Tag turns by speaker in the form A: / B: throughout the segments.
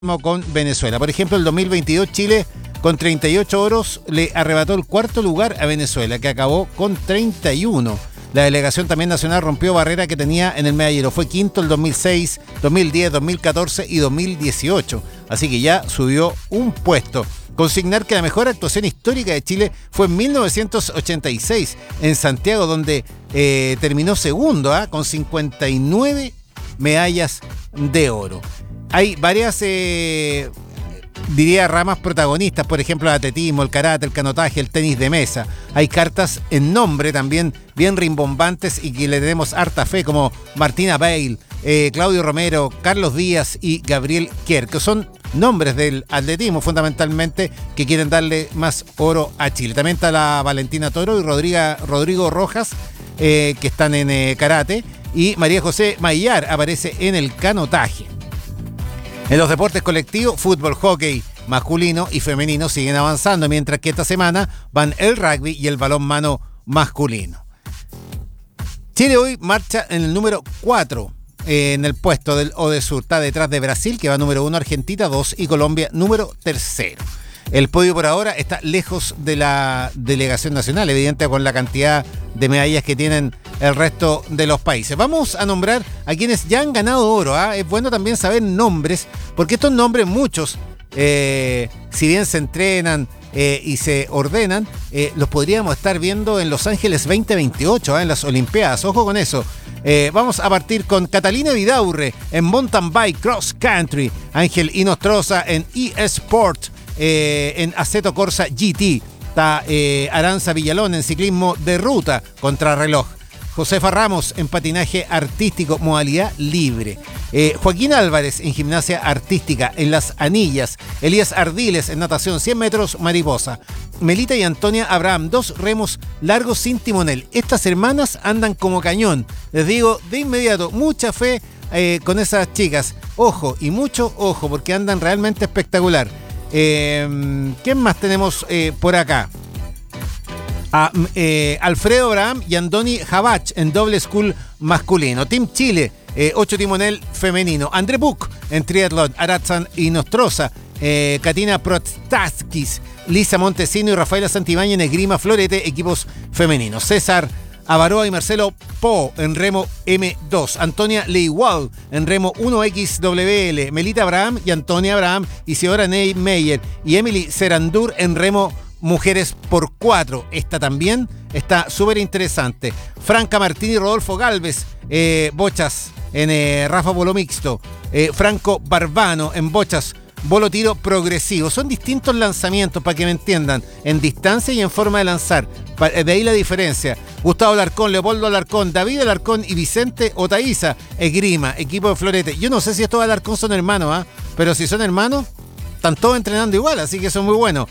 A: con Venezuela. Por ejemplo, el 2022 Chile con 38 oros le arrebató el cuarto lugar a Venezuela, que acabó con 31. La delegación también nacional rompió barrera que tenía en el medallero. Fue quinto el 2006, 2010, 2014 y 2018. Así que ya subió un puesto. Consignar que la mejor actuación histórica de Chile fue en 1986 en Santiago, donde terminó segundo, con 59 medallas de oro. Hay varias, ramas protagonistas, por ejemplo, el atletismo, el karate, el canotaje, el tenis de mesa. Hay cartas en nombre también bien rimbombantes y que le tenemos harta fe, como Martina Bale, Claudio Romero, Carlos Díaz y Gabriel Kier, que son nombres del atletismo fundamentalmente que quieren darle más oro a Chile. También está la Valentina Toro y Rodrigo Rojas, que están en karate, y María José Maillar aparece en el canotaje. En los deportes colectivos, fútbol, hockey masculino y femenino siguen avanzando, mientras que esta semana van el rugby y el balonmano masculino. Chile hoy marcha en el número 4 en el puesto del ODESUR. Está detrás de Brasil, que va número 1, Argentina 2 y Colombia número 3. El podio por ahora está lejos de la delegación nacional, evidente con la cantidad de medallas que tienen el resto de los países. Vamos a nombrar a quienes ya han ganado oro. Es bueno también saber nombres, porque estos nombres muchos, si bien se entrenan y se ordenan, los podríamos estar viendo en Los Ángeles 2028, en las Olimpiadas. Ojo con eso. Vamos a partir con Catalina Vidaurre en Mountain Bike Cross Country, Ángel Inostroza en eSport, en Assetto Corsa GT, está Aranza Villalón en ciclismo de ruta contrarreloj, Josefa Ramos en patinaje artístico modalidad libre, Joaquín Álvarez en gimnasia artística en las anillas, Elías Ardiles en natación 100 metros mariposa, Melita y Antonia Abraham, 2 remos largos sin timonel. Estas hermanas andan como cañón, les digo de inmediato, mucha fe con esas chicas, ojo y mucho ojo, porque andan realmente espectacular. ¿Quién más tenemos por acá? Alfredo Abraham y Andoni Jabach en doble school masculino. Team Chile, 8 timonel femenino. André Buch en triatlón, Aratzan y Nostroza, Katina Prostaskis, Lisa Montesino y Rafaela Santibáñez en esgrima florete, equipos femeninos. César Avaroa y Marcelo Po en remo M2, Antonia Leiwald en remo 1XWL, Melita Abraham y Antonia Abraham, Isidora Neymeyer y Emily Serandur en remo mujeres por 4. Esta también está súper interesante. Franca Martín y Rodolfo Galvez, bochas en Rafa Bolo Mixto, Franco Barbano en bochas bolo tiro progresivo. Son distintos lanzamientos, para que me entiendan, en distancia y en forma de lanzar. De ahí la diferencia. Gustavo Alarcón, Leopoldo Alarcón, David Alarcón y Vicente Otaiza, esgrima, equipo de florete. Yo no sé si estos Alarcón son hermanos, pero si son hermanos, están todos entrenando igual, así que son muy buenos.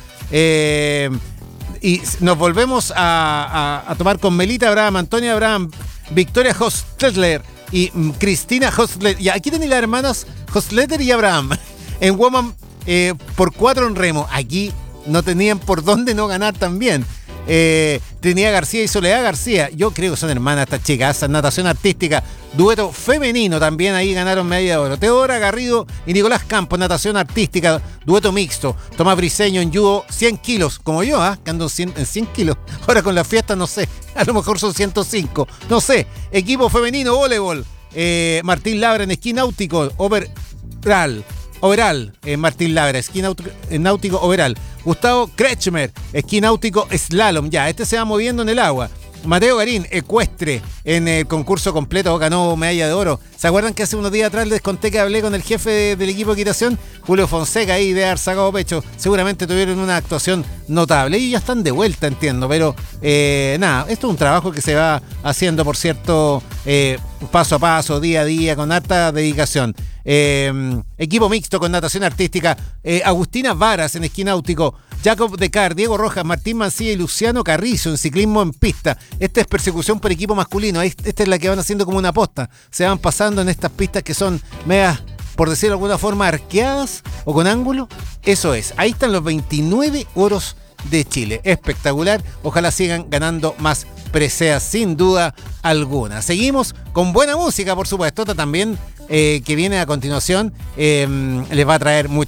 A: Y nos volvemos a tomar con Melita Abraham, Antonia Abraham, Victoria Hostler y Cristina Hostler. Y aquí tenéis las hermanas Hostler y Abraham en woman por 4 en remo. Aquí no tenían por dónde no ganar también. Trinidad García y Soledad García, yo creo que son hermanas estas chicas. Natación artística, dueto femenino, también ahí ganaron medalla de oro. Teodora Garrido y Nicolás Campos, natación artística, dueto mixto. Tomás Briceño en judo 100 kilos, como yo, que ando en 100 kilos. Ahora con la fiesta no sé, a lo mejor son 105, no sé. Equipo femenino, voleibol, Martín Labra en esquí náutico, overall, Martín Labra, esquí náutico overall. Gustavo Kretschmer, esquí náutico slalom. Ya, este se va moviendo en el agua. Mateo Garín, ecuestre, en el concurso completo, ganó medalla de oro. ¿Se acuerdan que hace unos días atrás les conté que hablé con el jefe del equipo de equitación? Julio Fonseca, ahí de haber sacado pecho. Seguramente tuvieron una actuación notable. Y ya están de vuelta, entiendo. Pero nada, esto es un trabajo que se va haciendo, por cierto, paso a paso, día a día, con harta dedicación. Equipo mixto con natación artística, Agustina Varas en esquí náutico, Jacob Decar, Diego Rojas, Martín Mancilla y Luciano Carrizo en ciclismo en pista. Esta es persecución por equipo masculino. Esta es la que van haciendo como una posta. Se van pasando en estas pistas que son medias, por decirlo de alguna forma, arqueadas o con ángulo. Eso es. Ahí están los 29 oros de Chile. Espectacular. Ojalá sigan ganando más preseas, sin duda alguna. Seguimos con buena música, por supuesto. También que viene a continuación les va a traer